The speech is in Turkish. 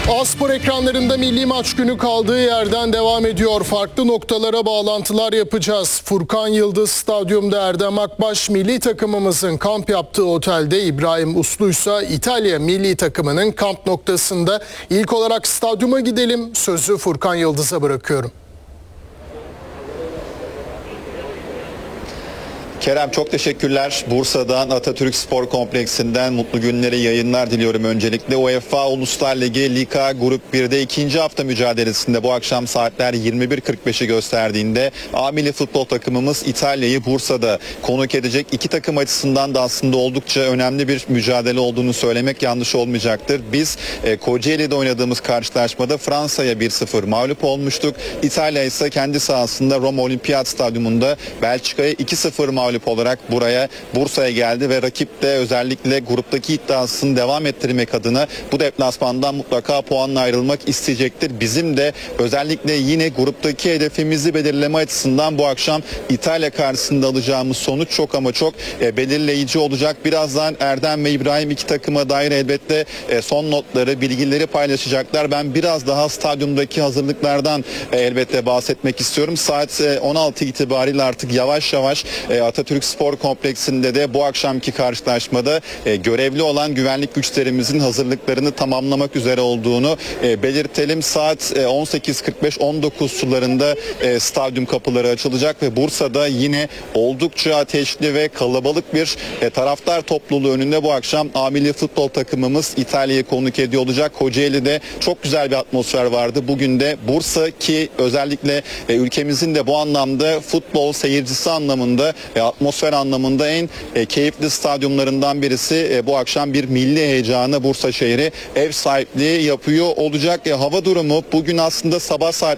A-Spor ekranlarında milli maç günü kaldığı yerden devam ediyor. Farklı noktalara bağlantılar yapacağız. Furkan Yıldız Stadyum'da Erdem Akbaş milli takımımızın kamp yaptığı otelde, İbrahim Usluysa İtalya milli takımının kamp noktasında. İlk olarak stadyuma gidelim. Sözü Furkan Yıldız'a bırakıyorum. Kerem, çok teşekkürler. Bursa'dan Atatürk Spor Kompleksi'nden mutlu günleri, yayınlar diliyorum öncelikle. UEFA Uluslar Ligi Liga Grup 1'de ikinci hafta mücadelesinde bu akşam saatler 21.45'i gösterdiğinde A milli futbol takımımız İtalya'yı Bursa'da konuk edecek. İki takım açısından da aslında oldukça önemli bir mücadele olduğunu söylemek yanlış olmayacaktır. Biz Kocaeli'de oynadığımız karşılaşmada Fransa'ya 1-0 mağlup olmuştuk. İtalya ise kendi sahasında Roma Olimpiyat Stadyumunda Belçika'ya 2-0 mağlup olarak Bursa'ya geldi ve rakip de özellikle gruptaki iddiasını devam ettirmek adına bu deplasmandan mutlaka puanla ayrılmak isteyecektir. Bizim de özellikle yine gruptaki hedefimizi belirleme açısından bu akşam İtalya karşısında alacağımız sonuç çok ama çok belirleyici olacak. Birazdan Erdem ve İbrahim iki takıma dair elbette son notları, bilgileri paylaşacaklar. Ben biraz daha stadyumdaki hazırlıklardan elbette bahsetmek istiyorum. Saat 16 itibariyle artık yavaş yavaş Atatürk Spor Kompleksi'nde de bu akşamki karşılaşmada görevli olan güvenlik güçlerimizin hazırlıklarını tamamlamak üzere olduğunu belirtelim. Saat 18.45-19 sularında stadyum kapıları açılacak ve Bursa'da yine oldukça ateşli ve kalabalık bir taraftar topluluğu önünde bu akşam A milli futbol takımımız İtalya'yı konuk ediyor olacak. Kocaeli'de çok güzel bir atmosfer vardı. Bugün de Bursa, ki özellikle ülkemizin de bu anlamda futbol seyircisi anlamında, atmosfer anlamında en keyifli stadyumlarından birisi. Bu akşam bir milli heyecanı Bursa şehri ev sahipliği yapıyor olacak. Hava durumu bugün aslında sabah saat